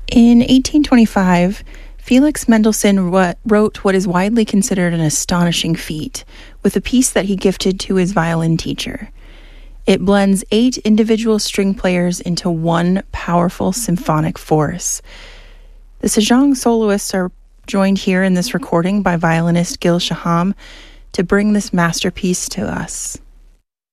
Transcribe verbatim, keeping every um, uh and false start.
In eighteen twenty-five, Felix Mendelssohn wrote what is widely considered an astonishing feat with a piece that he gifted to his violin teacher. It blends eight individual string players into one powerful symphonic force. The Sejong soloists are joined here in this recording by violinist Gil Shaham to bring this masterpiece to us.